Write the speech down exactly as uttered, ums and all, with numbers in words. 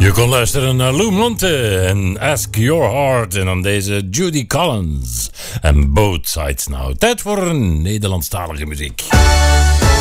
Je kon luisteren naar Lou Monte en Ask Your Heart en dan deze Judy Collins en Both Sides Now. Tijd voor een Nederlandstalige muziek.